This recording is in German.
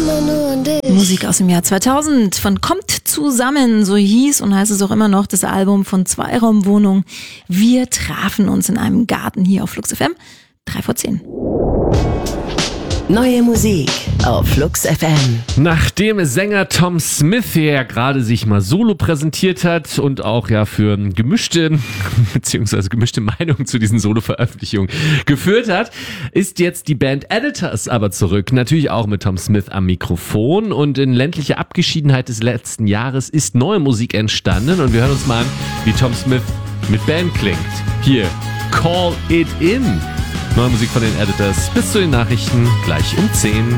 immer nur an dich. Musik aus dem Jahr 2000 von Kommt zusammen, so hieß und heißt es auch immer noch, das Album von Zweiraumwohnung. Wir trafen uns in einem Garten hier auf Flux FM, 3:10. Neue Musik auf Flux FM. Nachdem Sänger Tom Smith ja gerade sich mal solo präsentiert hat und auch ja für gemischte Meinungen zu diesen Solo-Veröffentlichungen geführt hat, ist jetzt die Band Editors aber zurück. Natürlich auch mit Tom Smith am Mikrofon, und in ländlicher Abgeschiedenheit des letzten Jahres ist neue Musik entstanden, und wir hören uns mal an, wie Tom Smith mit Band klingt. Hier, Call It In. Neue Musik von den Editors bis zu den Nachrichten gleich um 10.